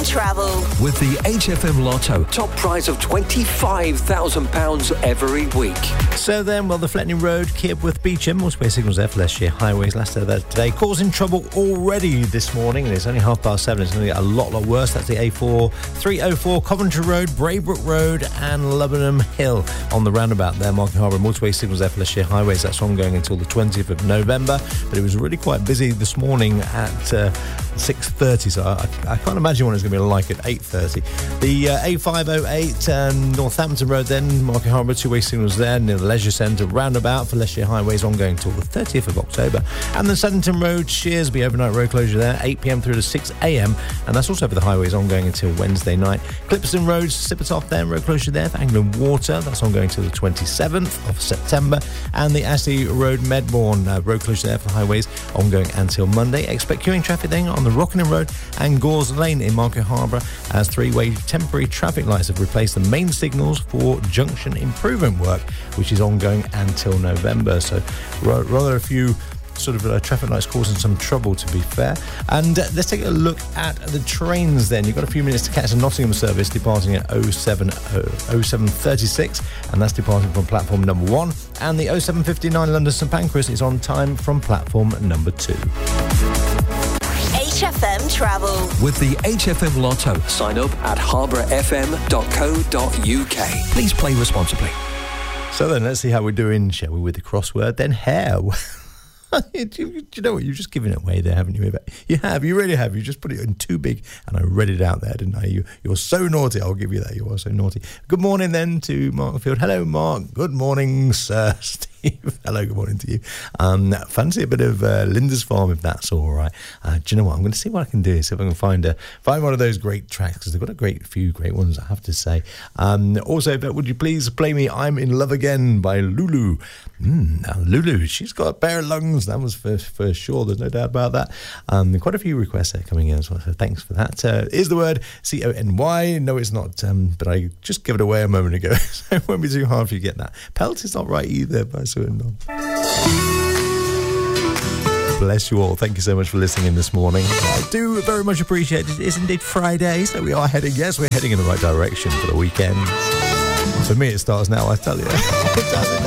Travel. With the HFM Lotto, top prize of £25,000 every week. So then, well, the Fletning Road, Kibworth Beecham, Motorway signals there for Leicestershire Highways last day there today, causing trouble already this morning, and it's only 7:30. It's going to get a lot worse. That's the A4, 304, Coventry Road, Braybrook Road, and Lebanon Hill on the roundabout there, Market Harbour. Motorway signals there for Leicestershire Highways. That's ongoing until the 20th of November, but it was really quite busy this morning at 6:30, so I can't imagine what it's going to be like at 8:30. The A508 Northampton Road then, Market Harbour, two-way signals there near the Leisure Centre roundabout for Leicestershire Highways ongoing till the 30th of October. And the Sutton Road, Shearsby overnight road closure there, 8pm through to 6am, and that's also for the highways ongoing until Wednesday night. Clipperton Road, Sippertoft there, road closure there for Anglian Water, that's ongoing till the 27th of September. And the Ashley Road, Medbourne, road closure there for highways ongoing until Monday. Expect queuing traffic then on the Rockingham Road and Gores Lane in Market Harbour, as three-way temporary traffic lights have replaced the main signals for junction improvement work, which is ongoing until November. So rather a few sort of traffic lights causing some trouble, to be fair. And let's take a look at the trains then. You've got a few minutes to catch the Nottingham service departing at 07:36, and that's departing from platform number 1. And the 07:59 London St Pancras is on time from platform number 2. HFM Travel. With the HFM Lotto, sign up at harbourfm.co.uk. Please play responsibly. So then, let's see how we're doing, shall we, with the crossword then. Hair. Do you know what? You've just given it away there, haven't you? You have. You really have. You just put it in too big, and I read it out there, didn't I? You're so naughty. I'll give you that. You are so naughty. Good morning then to Mark Field. Hello, Mark. Good morning, Sir Steve. Hello, good morning to you. Fancy a bit of Lindisfarne, if that's all right. Do you know what? I'm going to see what I can do. See if I can find one of those great tracks, because they've got a few great ones, I have to say. Also, would you please play me "I'm in Love Again" by Lulu? Now, Lulu, she's got a pair of lungs. That was for sure. There's no doubt about that. Quite a few requests are coming in as well, so thanks for that. Is the word CONY? No, it's not, but I just gave it away a moment ago, so it won't be too hard for you to get that. Pelt is not right either, but bless you all. Thank you so much for listening in this morning. I do very much appreciate it. It is indeed Friday, so we're heading in the right direction for the weekend. For me, it starts now, I tell you. It does.